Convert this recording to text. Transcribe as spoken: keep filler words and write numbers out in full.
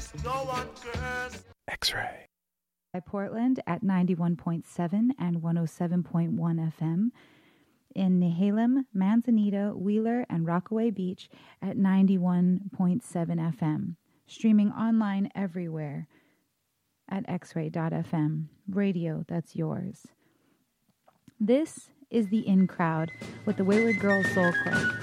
No one cares. X-Ray. By Portland at ninety-one point seven and one oh seven point one F M. In Nehalem, Manzanita, Wheeler, and Rockaway Beach at ninety-one point seven F M. Streaming online everywhere at x ray dot f m. Radio that's yours. This is the In Crowd with the Wayward Girls Soul Club.